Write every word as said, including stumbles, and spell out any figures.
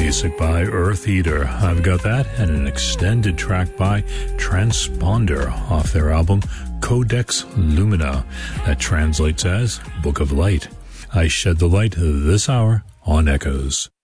Music by Earth Eater. I've got that and an extended track by Transponder off their album Codex Lumina. That translates as Book of Light. I shed the light this hour on Echoes.